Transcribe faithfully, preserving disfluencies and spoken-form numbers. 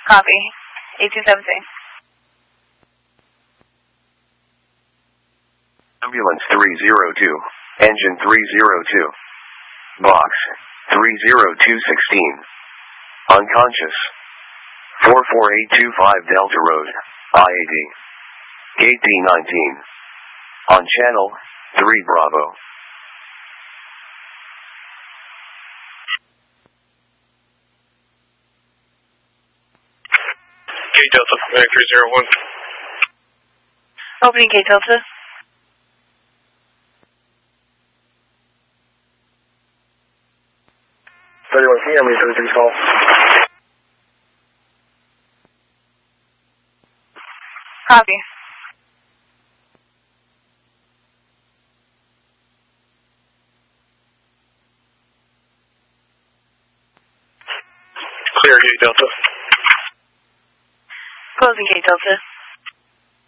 Copy. eighteen seventeen. Ambulance three zero two. Engine three zero two. Box three zero two one six. Unconscious. four four eight two five Delta Road, I eighty. Gate D nineteen. On channel three Bravo. Gate Delta, three zero one. Opening Gate Delta. thirty-one P M, thirty-three call. Copy. Clear Gate Delta. Closing Gate Delta.